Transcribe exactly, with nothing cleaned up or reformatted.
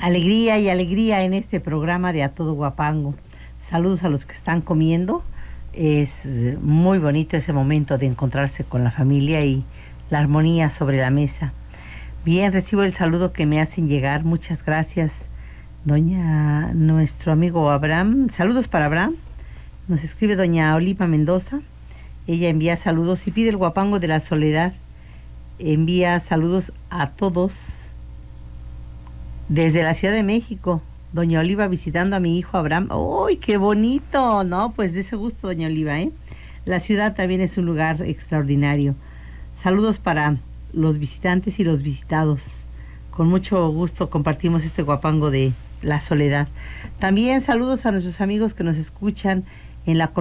Alegría y alegría en este programa de A Todo Guapango. Saludos a los que están comiendo. Es eh, muy bonito ese momento de encontrarse con la familia y la armonía sobre la mesa. Bien, recibo el saludo que me hacen llegar. Muchas gracias, doña, nuestro amigo Abraham. Saludos para Abraham. Nos escribe doña Oliva Mendoza. Ella envía saludos y pide el guapango de la soledad. Envía saludos a todos desde la Ciudad de México. Doña Oliva visitando a mi hijo Abraham. ¡Uy, qué bonito! No, pues de ese gusto, doña Oliva, ¿eh? La ciudad también es un lugar extraordinario. Saludos para los visitantes y los visitados. Con mucho gusto compartimos este guapango de la soledad. También saludos a nuestros amigos que nos escuchan en la